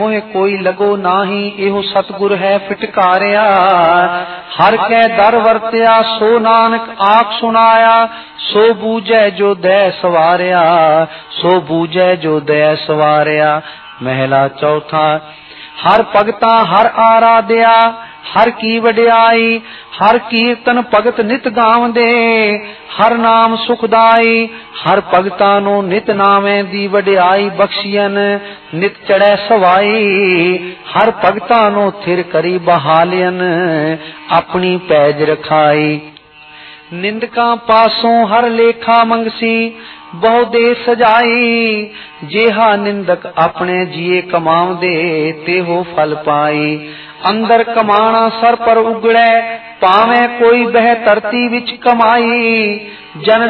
मोहे कोई लगो नाही, एहो सतगुर है फिटकारिया। हर कै दर वरत्या, सो नानक आख सुनाया। सो बूझै जो दे सवारिया, सो बूझै जो दे सवारिया। महला चौथा। हर भगता हर आराध्या, हर की वडियाई। हर कीर्तन भगत नित गावदे, हर नाम सुखदाई। हर भगता नो नित नामे दी वडियाई बख्शियन, नित चढ़ै सवाई। हर भगता नो थिर करी बहालियन, अपनी पैज रखाई। निंदका पासों हर लेखा मंगसी, बहु दे सजाई। जेहा निंदक अपने जिए कमावदे, तेहो फल पाई। अंदर कमाना सर पर उगड़े, पावे कोई बह धरती विच कमाई। जन